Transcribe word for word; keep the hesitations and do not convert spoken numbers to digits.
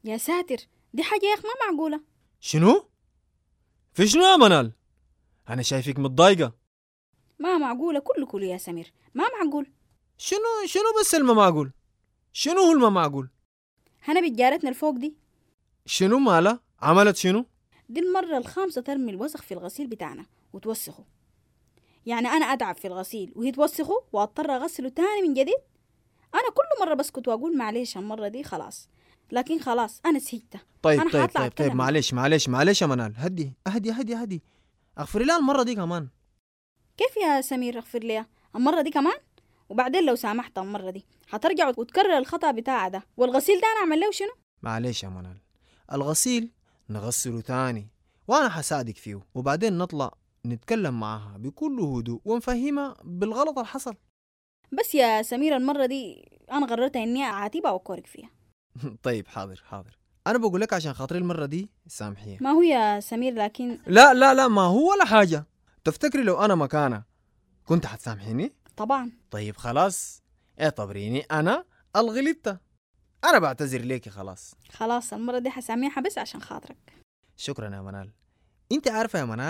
يا ساتر، دي حاجة يا أخ ما معقولة. شنو؟ في شنو يا منال؟ أنا شايفك متضايقة. ما معقولة كله كله يا سمير، ما معقول. شنو شنو بس الما معقول؟ شنو هو الما معقول؟ هنا بتجارتنا الفوق دي شنو مالا؟ عملت شنو؟ دي المرة الخامسة ترمي الوسخ في الغسيل بتاعنا وتوسخه. يعني أنا أتعب في الغسيل وهي توسخه وأضطر أغسله تاني من جديد. أنا كل مرة بسكت وأقول معليش المرة دي خلاص، لكن خلاص أنا سهيتة. طيب أنا طيب حاطلع طيب طيب أتكلم معاه. معلش معلش معلش يا منال، هدي هدي هدي هدي اغفري لها المرة دي كمان. كيف يا سمير أغفر ليها المرة دي كمان؟ وبعدين لو سامحت المرة دي هترجع وتكرر الخطأ بتاع ده، والغسيل ده أنا أعمل له شنو؟ معلش يا منال، الغسيل نغسله تاني وانا حساعدك فيه، وبعدين نطلع نتكلم معاها بكل هدوء ونفهمها بالغلط اللي حصل. بس يا سمير المرة دي أنا قررت إني أعاتبها وأكورك فيها. طيب حاضر حاضر، انا بقول لك عشان خاطري المرة دي سامحيها. ما هو يا سمير لكن لا لا لا ما هو ولا حاجة. تفتكري لو انا مكانها كنت حتسامحيني؟ طبعا. طيب خلاص اعتبريني انا الغلطة، انا بعتذر ليكي خلاص. خلاص المرة دي حسامحها بس عشان خاطرك. شكرا يا منال. انت عارفة يا منال